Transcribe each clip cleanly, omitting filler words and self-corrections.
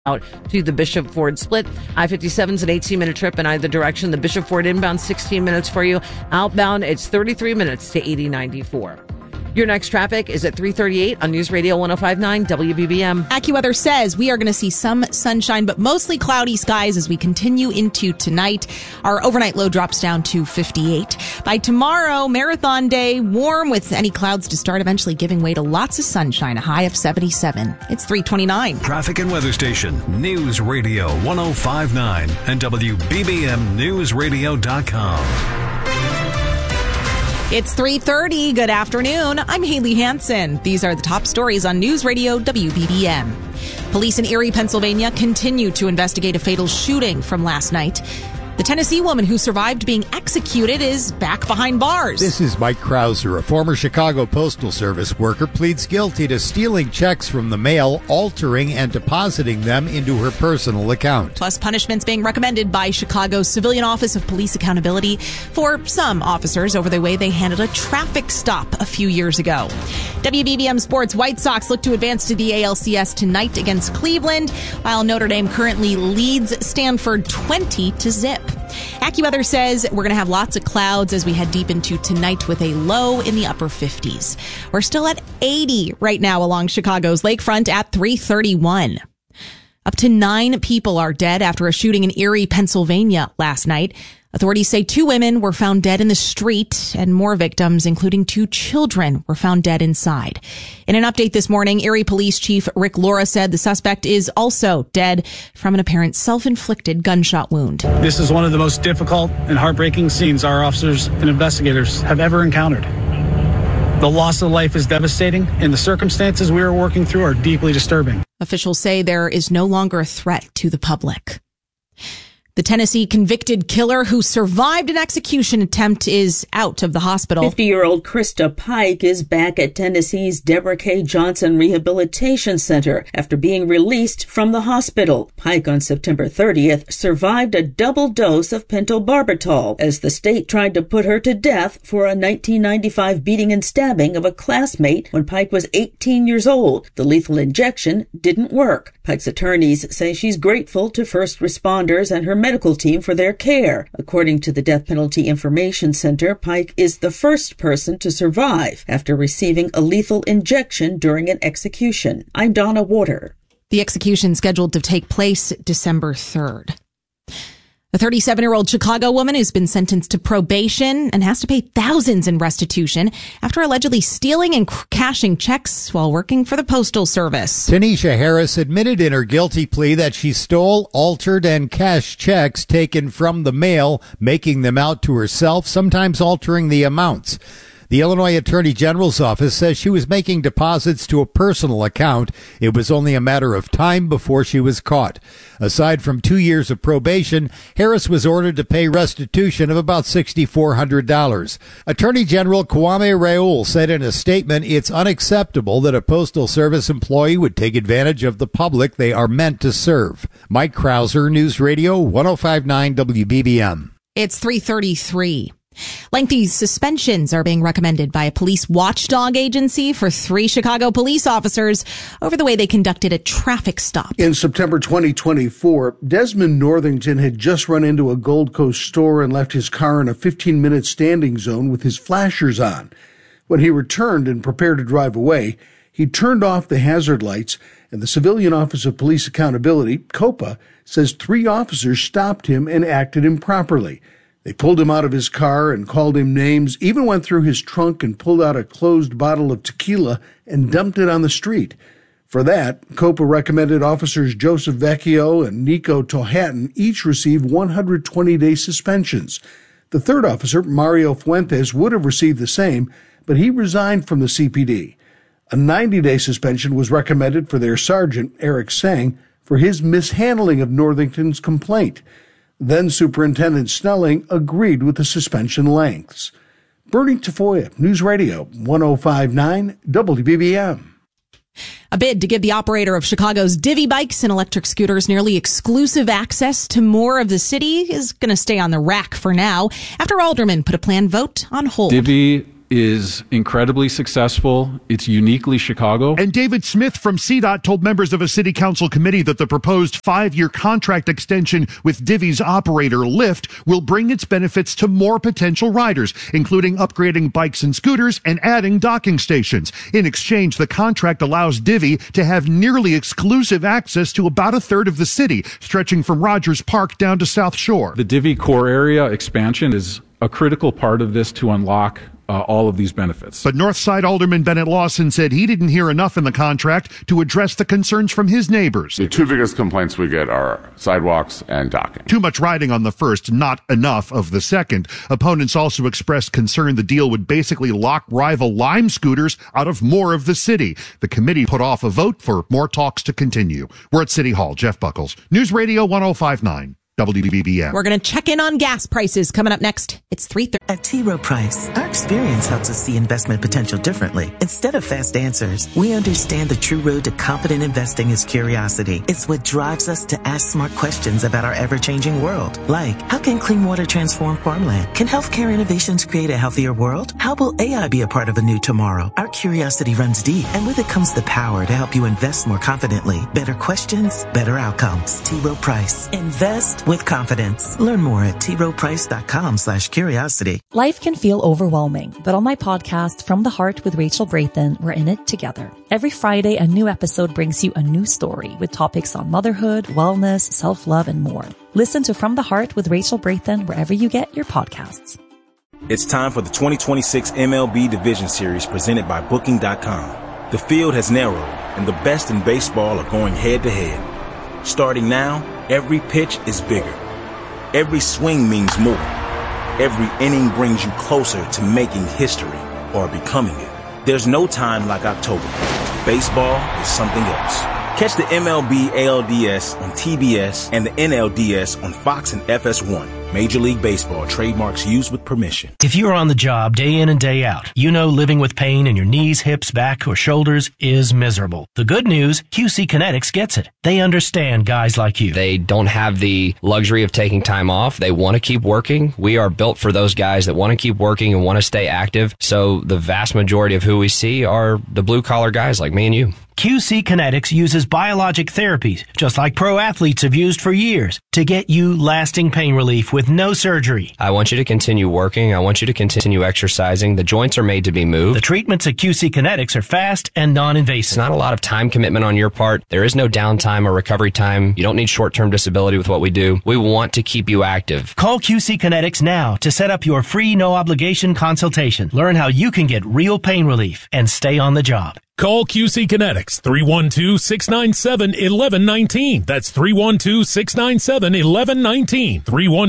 out to the Bishop Ford split. I-57 is an 18-minute trip in either direction. The Bishop Ford inbound, 16 minutes for you. Outbound, it's 33 minutes to 8094. Your next traffic is at 3:38 on News Radio 105.9 WBBM. AccuWeather says we are going to see some sunshine, but mostly cloudy skies as we continue into tonight. Our overnight low drops down to 58. By tomorrow, Marathon Day, warm with any clouds to start, eventually giving way to lots of sunshine, a high of 77. It's 3:29. Traffic and weather station, News Radio 105.9 and WBBMNewsRadio.com. It's 3:30. Good afternoon. I'm Haley Hansen. These are the top stories on News Radio WBBM. Police in Erie, Pennsylvania continue to investigate a fatal shooting from last night. The Tennessee woman who survived being executed is back behind bars. This is Mike Krauser, a former Chicago Postal Service worker, pleads guilty to stealing checks from the mail, altering and depositing them into her personal account. Plus, punishments being recommended by Chicago's Civilian Office of Police Accountability for some officers over the way they handled a traffic stop a few years ago. WBBM Sports, White Sox look to advance to the ALCS tonight against Cleveland, while Notre Dame currently leads Stanford 20-0. AccuWeather says we're going to have lots of clouds as we head deep into tonight with a low in the upper 50s. We're still at 80 right now along Chicago's lakefront at 3:31. Up to 9 people are dead after a shooting in Erie, Pennsylvania last night. Authorities say 2 women were found dead in the street, and more victims, including 2 children, were found dead inside. In an update this morning, Erie Police Chief Rick Laura said the suspect is also dead from an apparent self-inflicted gunshot wound. This is one of the most difficult and heartbreaking scenes our officers and investigators have ever encountered. The loss of life is devastating, and the circumstances we are working through are deeply disturbing. Officials say there is no longer a threat to the public. The Tennessee convicted killer who survived an execution attempt is out of the hospital. 50-year-old Krista Pike is back at Tennessee's Deborah K. Johnson Rehabilitation Center after being released from the hospital. Pike on September 30th survived a double dose of pentobarbital as the state tried to put her to death for a 1995 beating and stabbing of a classmate when Pike was 18 years old. The lethal injection didn't work. Pike's attorneys say she's grateful to first responders and her medical team for their care. According to the Death Penalty Information Center, Pike is the first person to survive after receiving a lethal injection during an execution. I'm Donna Water. The execution scheduled to take place December 3rd. A 37-year-old Chicago woman who's been sentenced to probation and has to pay thousands in restitution after allegedly stealing and cashing checks while working for the Postal Service. Tanisha Harris admitted in her guilty plea that she stole, altered, and cashed checks taken from the mail, making them out to herself, sometimes altering the amounts. The Illinois Attorney General's office says she was making deposits to a personal account. It was only a matter of time before she was caught. Aside from 2 years of probation, Harris was ordered to pay restitution of about $6,400. Attorney General Kwame Raoul said in a statement, "It's unacceptable that a Postal Service employee would take advantage of the public they are meant to serve." Mike Krauser, News Radio 105.9 WBBM. It's 3:33. Lengthy suspensions are being recommended by a police watchdog agency for 3 Chicago police officers over the way they conducted a traffic stop. In September 2024, Desmond Northington had just run into a Gold Coast store and left his car in a 15-minute standing zone with his flashers on. When he returned and prepared to drive away, he turned off the hazard lights, and the Civilian Office of Police Accountability, COPA, says 3 officers stopped him and acted improperly. They pulled him out of his car and called him names, even went through his trunk and pulled out a closed bottle of tequila and dumped it on the street. For that, COPA recommended officers Joseph Vecchio and Nico Tohattan each receive 120-day suspensions. The 3rd officer, Mario Fuentes, would have received the same, but he resigned from the CPD. A 90-day suspension was recommended for their sergeant, Eric Sang, for his mishandling of Northington's complaint. Then Superintendent Snelling agreed with the suspension lengths. Bernie Tafoya, News Radio 105.9 WBBM. A bid to give the operator of Chicago's Divvy bikes and electric scooters nearly exclusive access to more of the city is going to stay on the rack for now after aldermen put a planned vote on hold. Divvy is incredibly successful. It's uniquely Chicago. And David Smith from CDOT told members of a city council committee that the proposed 5-year contract extension with Divvy's operator Lyft will bring its benefits to more potential riders, including upgrading bikes and scooters and adding docking stations. In exchange, the contract allows Divvy to have nearly exclusive access to about a third of the city, stretching from Rogers Park down to South Shore. The Divvy core area expansion is a critical part of this to unlock all of these benefits. But Northside Alderman Bennett Lawson said he didn't hear enough in the contract to address the concerns from his neighbors. The two biggest complaints we get are sidewalks and docking. Too much riding on the first, not enough of the second. Opponents also expressed concern the deal would basically lock rival Lime scooters out of more of the city. The committee put off a vote for more talks to continue. We're at City Hall. Jeff Buckles, News Radio 105.9. WBBM. We're going to check in on gas prices coming up next. It's 3:30. At T. Rowe Price, our experience helps us see investment potential differently. Instead of fast answers, we understand the true road to confident investing is curiosity. It's what drives us to ask smart questions about our ever-changing world. Like, how can clean water transform farmland? Can healthcare innovations create a healthier world? How will AI be a part of a new tomorrow? Our curiosity runs deep, and with it comes the power to help you invest more confidently. Better questions, better outcomes. T. Rowe Price. Invest with confidence. Learn more at troweprice.com/curiosity. Life can feel overwhelming, but on my podcast, From the Heart with Rachel Braithen, we're in it together. Every Friday, a new episode brings you a new story with topics on motherhood, wellness, self-love, and more. Listen to From the Heart with Rachel Braithen wherever you get your podcasts. It's time for the 2026 MLB Division Series presented by Booking.com. The field has narrowed, and the best in baseball are going head-to-head. Starting now, every pitch is bigger. Every swing means more. Every inning brings you closer to making history or becoming it. There's no time like October. Baseball is something else. Catch the MLB ALDS on TBS and the NLDS on Fox and FS1. Major League Baseball trademarks used with permission. If you're on the job day in and day out, you know living with pain in your knees, hips, back, or shoulders is miserable. The good news, QC Kinetics gets it. They understand guys like you. They don't have the luxury of taking time off. They want to keep working. We are built for those guys that want to keep working and want to stay active. So the vast majority of who we see are the blue-collar guys like me and you. QC Kinetics uses biologic therapies, just like pro athletes have used for years, to get you lasting pain relief with no surgery. I want you to continue working. I want you to continue exercising. The joints are made to be moved. The treatments at QC Kinetics are fast and non-invasive. It's not a lot of time commitment on your part. There is no downtime or recovery time. You don't need short-term disability with what we do. We want to keep you active. Call QC Kinetics now to set up your free no-obligation consultation. Learn how you can get real pain relief and stay on the job. Call QC Kinetics, 312-697-1119. That's 312-697-1119.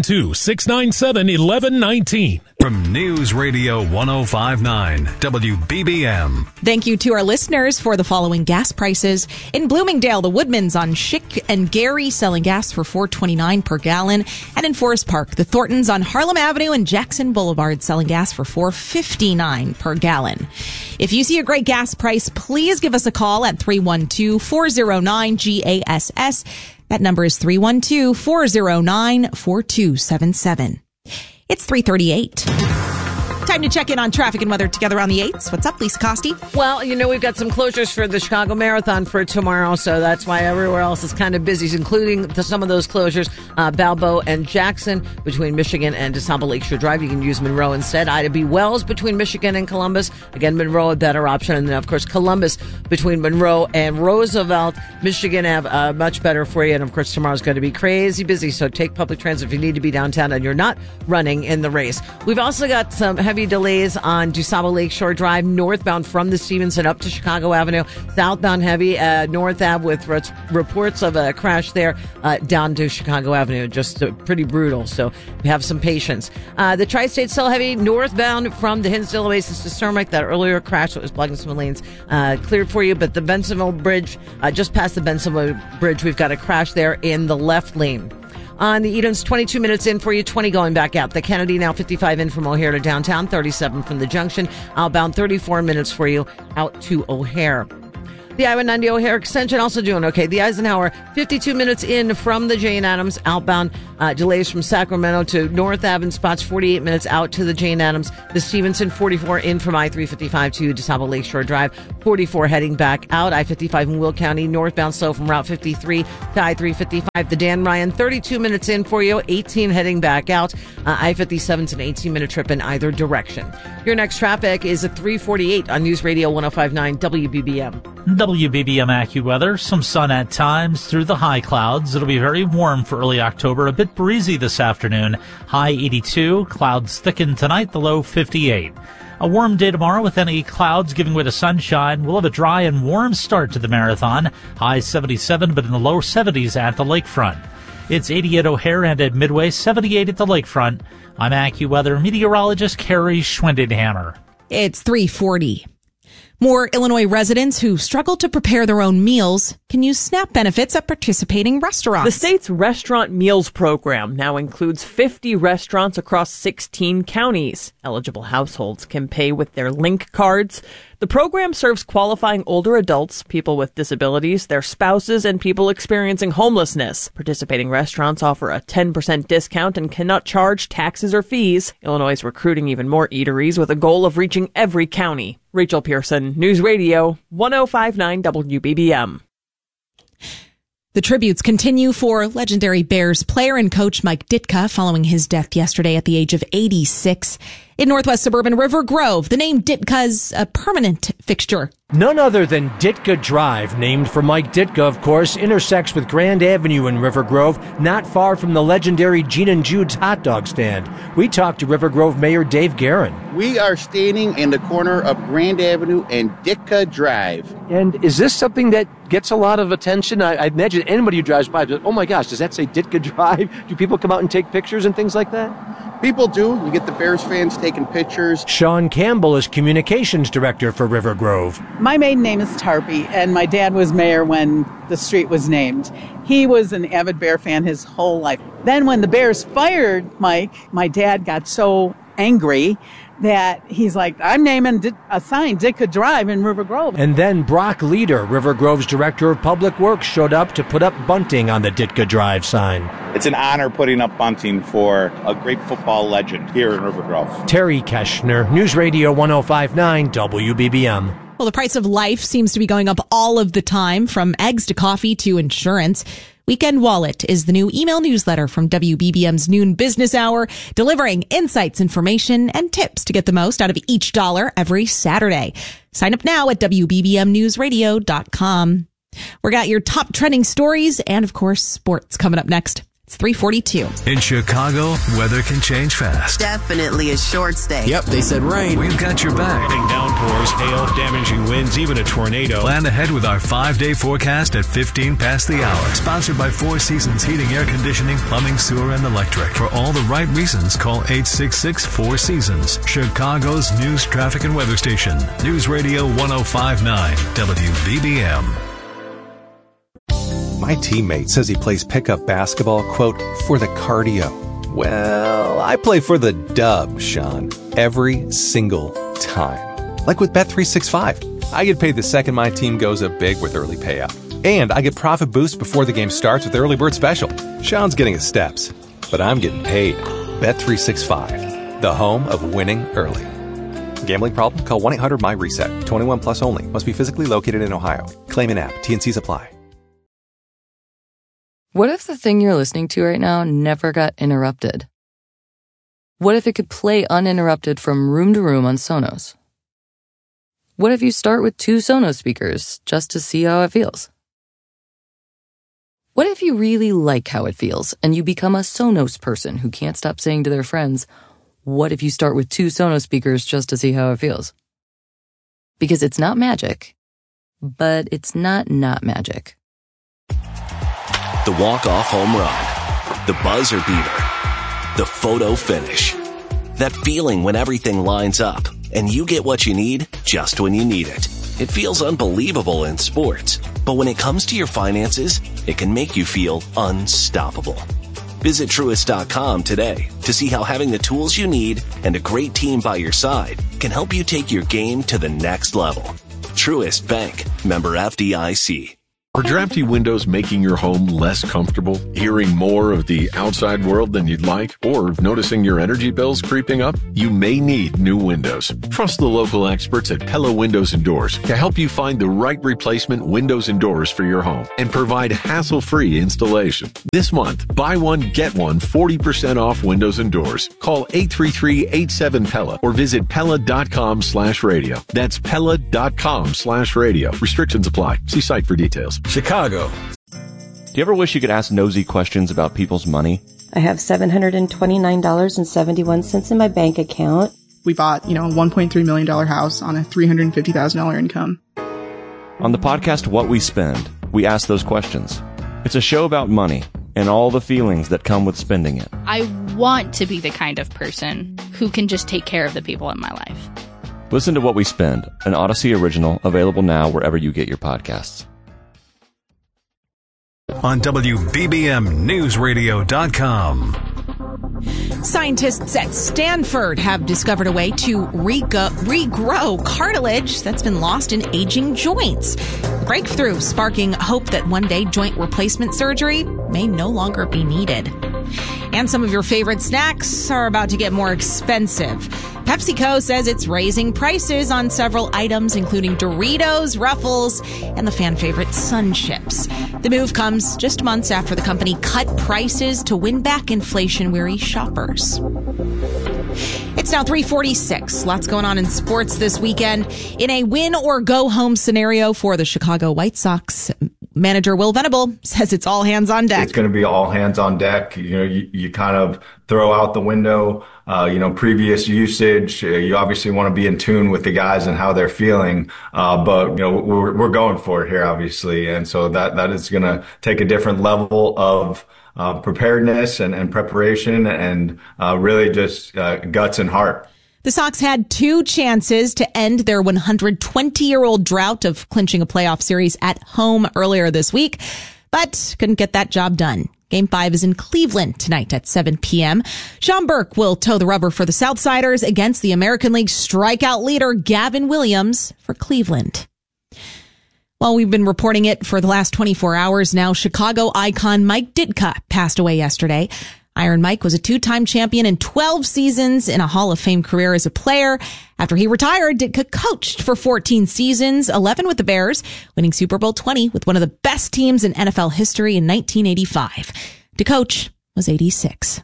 312-697-1119. From News Radio 105.9 WBBM. Thank you to our listeners for the following gas prices. In Bloomingdale, the Woodmans on Schick and Gary selling gas for $4.29 per gallon. And in Forest Park, the Thorntons on Harlem Avenue and Jackson Boulevard selling gas for $4.59 per gallon. If you see a great gas price, please give us a call at 312-409-GASS. That number is 312-409-4277. It's 3:38. Time to check in on traffic and weather together on the 8s. What's up, Lisa Costi? Well, you know, we've got some closures for the Chicago Marathon for tomorrow, so that's why everywhere else is kind of busy, including some of those closures, Balboa and Jackson between Michigan and DeSable Lakeshore Drive. You can use Monroe instead. Ida B. Wells between Michigan and Columbus. Again, Monroe a better option. And then, of course, Columbus between Monroe and Roosevelt. Michigan have much better for you. And, of course, tomorrow's going to be crazy busy, so take public transit if you need to be downtown and you're not running in the race. We've also got some heavy delays on DuSable Lakeshore Drive, northbound from the Stevenson up to Chicago Avenue, southbound heavy, North Ave with reports of a crash there, down to Chicago Avenue. Just pretty brutal, so we have some patience. The Tri-State still heavy, northbound from the Hinsdale Oasis to Cermak. That earlier crash that was blocking some lanes, cleared for you, but the Bensonville Bridge, just past the Bensonville Bridge, we've got a crash there in the left lane. On the Edens, 22 minutes in for you, 20 going back out. The Kennedy now 55 in from O'Hare to downtown, 37 from the junction. Outbound 34 minutes for you out to O'Hare. The I-190 O'Hare extension also doing okay. The Eisenhower, 52 minutes in from the Jane Addams outbound. Delays from Sacramento to North Ave in spots, 48 minutes out to the Jane Addams. The Stevenson, 44 in from I-355 to DeSable Lakeshore Drive, 44 heading back out. I-55 in Will County, northbound slow from Route 53 to I-355. The Dan Ryan, 32 minutes in for you, 18 heading back out. I-57's an 18-minute trip in either direction. Your next traffic is at 3:48 on News Radio 105.9 WBBM. WBBM AccuWeather, some sun at times through the high clouds. It'll be very warm for early October, a bit breezy this afternoon. High 82, clouds thicken tonight, the low 58. A warm day tomorrow with any clouds giving way to sunshine. We'll have a dry and warm start to the marathon. High 77, but in the low 70s at the lakefront. It's 80 at O'Hare and at Midway, 78 at the lakefront. I'm AccuWeather meteorologist Carrie Schwindenhammer. It's 3:40. More Illinois residents who struggle to prepare their own meals can use SNAP benefits at participating restaurants. The state's Restaurant Meals Program now includes 50 restaurants across 16 counties. Eligible households can pay with their Link cards. The program serves qualifying older adults, people with disabilities, their spouses, and people experiencing homelessness. Participating restaurants offer a 10% discount and cannot charge taxes or fees. Illinois is recruiting even more eateries with a goal of reaching every county. Rachel Pearson, News Radio 105.9 WBBM. The tributes continue for legendary Bears player and coach Mike Ditka following his death yesterday at the age of 86. In northwest suburban River Grove, the name Ditka's a permanent fixture. None other than Ditka Drive, named for Mike Ditka, of course, intersects with Grand Avenue in River Grove, not far from the legendary Gene and Jude's hot dog stand. We talked to River Grove Mayor Dave Guerin. We are standing in the corner of Grand Avenue and Ditka Drive. And is this something that gets a lot of attention? I imagine anybody who drives by, oh my gosh, does that say Ditka Drive? Do people come out and take pictures and things like that? People do. You get the Bears fans taking pictures. Sean Campbell is communications director for River Grove. My maiden name is Tarpey, and my dad was mayor when the street was named. He was an avid Bear fan his whole life. Then when the Bears fired Mike, my dad got so angry that he's like, I'm naming a sign, Ditka Drive in River Grove. And then Brock Leader, River Grove's director of public works, showed up to put up bunting on the Ditka Drive sign. It's an honor putting up bunting for a great football legend here in River Grove. Terry Keschner, News Radio 105.9 WBBM. Well, the price of life seems to be going up all of the time, from eggs to coffee to insurance. Weekend Wallet is the new email newsletter from WBBM's Noon Business Hour, delivering insights, information, and tips to get the most out of each dollar every Saturday. Sign up now at WBBMNewsRadio.com. We got your top trending stories and, of course, sports coming up next. It's 3:42. In Chicago, weather can change fast. Definitely a short stay. Yep, they said rain. We've got your back. Downpours, hail, damaging winds, even a tornado. Plan ahead with our 5-day forecast at 15 past the hour. Sponsored by Four Seasons Heating, Air Conditioning, Plumbing, Sewer, and Electric. For all the right reasons, call 866-4Seasons. Chicago's news, traffic, and weather station. News Radio 105.9 WBBM. My teammate says he plays pickup basketball, quote, for the cardio. Well, I play for the dub, Sean, every single time. Like with Bet365. I get paid the second my team goes up big with early payout. And I get profit boosts before the game starts with Early Bird Special. Sean's getting his steps, but I'm getting paid. Bet365, the home of winning early. Gambling problem? Call 1-800-MY-RESET. 21 plus only. Must be physically located in Ohio. Claim an app. T&Cs apply. What if the thing you're listening to right now never got interrupted? What if it could play uninterrupted from room to room on Sonos? What if you start with 2 Sonos speakers just to see how it feels? What if you really like how it feels and you become a Sonos person who can't stop saying to their friends, what if you start with 2 Sonos speakers just to see how it feels? Because it's not magic, but it's not magic. The walk-off home run, the buzzer beater, the photo finish. That feeling when everything lines up and you get what you need just when you need it. It feels unbelievable in sports, but when it comes to your finances, it can make you feel unstoppable. Visit Truist.com today to see how having the tools you need and a great team by your side can help you take your game to the next level. Truist Bank. Member FDIC. Are drafty windows making your home less comfortable? Hearing more of the outside world than you'd like? Or noticing your energy bills creeping up? You may need new windows. Trust the local experts at Pella Windows and Doors to help you find the right replacement windows and doors for your home and provide hassle-free installation. This month, buy one, get one 40% off windows and doors. Call 833-87-PELLA or visit Pella.com/radio. That's Pella.com/radio. Restrictions apply. See site for details. Chicago. Do you ever wish you could ask nosy questions about people's money? I have $729.71 in my bank account. We bought, a $1.3 million house on a $350,000 income. On the podcast What We Spend, we ask those questions. It's a show about money and all the feelings that come with spending it. I want to be the kind of person who can just take care of the people in my life. Listen to What We Spend, an Odyssey original, available now wherever you get your podcasts. On WBBMNewsRadio.com. Scientists at Stanford have discovered a way to regrow cartilage that's been lost in aging joints. Breakthrough sparking hope that one day joint replacement surgery may no longer be needed. And some of your favorite snacks are about to get more expensive. PepsiCo says it's raising prices on several items, including Doritos, Ruffles, and the fan favorite Sun Chips. The move comes just months after the company cut prices to win back inflation-weary shoppers. It's now 3:46. Lots going on in sports this weekend. In a win-or-go-home scenario for the Chicago White Sox, manager Will Venable says it's all hands on deck. It's going to be all hands on deck. You kind of throw out the window, previous usage. You obviously want to be in tune with the guys and how they're feeling. But we're going for it here, obviously. And so that is going to take a different level of preparedness and preparation and really just guts and heart. The Sox had two chances to end their 120-year-old drought of clinching a playoff series at home earlier this week, but couldn't get that job done. Game 5 is in Cleveland tonight at 7 p.m. Sean Burke will toe the rubber for the Southsiders against the American League strikeout leader Gavin Williams for Cleveland. Well, we've been reporting it for the last 24 hours now. Chicago icon Mike Ditka passed away yesterday. Iron Mike was a two-time champion in 12 seasons in a Hall of Fame career as a player. After he retired, Ditka coached for 14 seasons, 11 with the Bears, winning Super Bowl 20 with one of the best teams in NFL history in 1985. To coach was 86.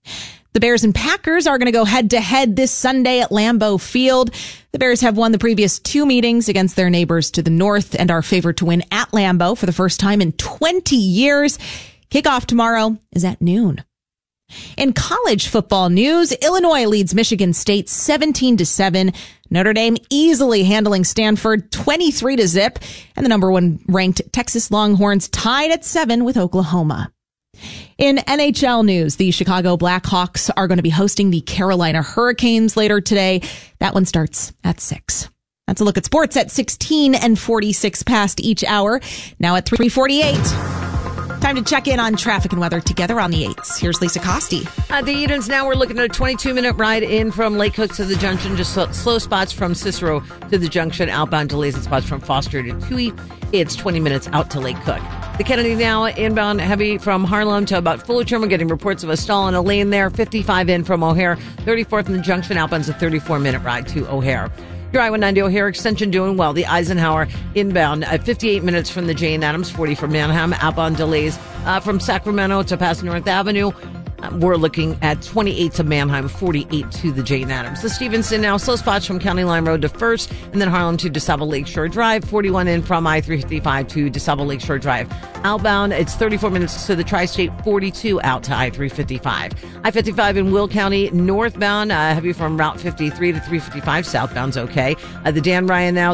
The Bears and Packers are going to go head-to-head this Sunday at Lambeau Field. The Bears have won the previous two meetings against their neighbors to the north and are favored to win at Lambeau for the first time in 20 years. Kickoff tomorrow is at noon. In college football news, Illinois leads Michigan State 17-7. Notre Dame easily handling Stanford 23-0. And the number one ranked Texas Longhorns tied at 7 with Oklahoma. In NHL news, the Chicago Blackhawks are going to be hosting the Carolina Hurricanes later today. That one starts at 6. That's a look at sports at 16 and 46 past each hour. Now at 3:48. Time to check in on traffic and weather together on the 8s. Here's Lisa Costi. At the Edens now, we're looking at a 22-minute ride in from Lake Hook to the junction. Just slow spots from Cicero to the junction. Outbound delays and spots from Foster to Toohey. It's 20 minutes out to Lake Hook. The Kennedy now inbound heavy from Harlem to about Fullerton. We're getting reports of a stall in a lane there. 55 in from O'Hare. 34 from the junction. Outbound's a 34-minute ride to O'Hare. Your I-190 O'Hare extension doing well. The Eisenhower inbound at 58 minutes from the Jane Addams, 40 from Manhattan. Outbound delays from Sacramento to past North Avenue. We're looking at 28 to Manheim, 48 to the Jane Addams. The Stevenson now slow spots from County Line Road to First, and then Harlem to DeSable Lakeshore Drive, 41 in from I-355 to DeSable Lakeshore Drive. Outbound, it's 34 minutes to the Tri-State, 42 out to I-355. I-55 in Will County, northbound, heavy from Route 53 to 355. Southbound's okay. The Dan Ryan now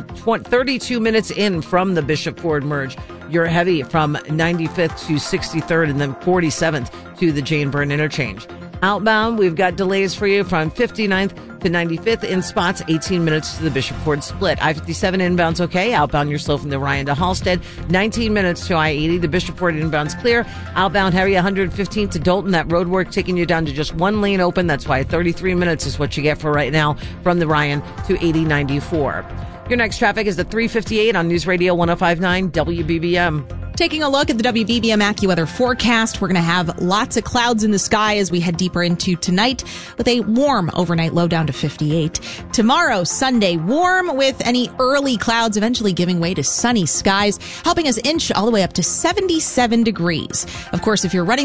32 minutes in from the Bishop Ford merge. You're heavy from 95th to 63rd and then 47th to the Jane Byrne interchange. Outbound, we've got delays for you from 59th to 95th in spots, 18 minutes to the Bishop Ford split. I-57 inbound's okay. Outbound, you're slow from the Ryan to Halstead. 19 minutes to I-80. The Bishop Ford inbound's clear. Outbound heavy, 115 to Dalton. That road work taking you down to just one lane open. That's why 33 minutes is what you get for right now from the Ryan to 80-94. Your next traffic is at 3:58 on News Radio 105.9 WBBM. Taking a look at the WBBM AccuWeather forecast, we're going to have lots of clouds in the sky as we head deeper into tonight with a warm overnight low down to 58. Tomorrow, Sunday, warm with any early clouds eventually giving way to sunny skies, helping us inch all the way up to 77 degrees. Of course, if you're running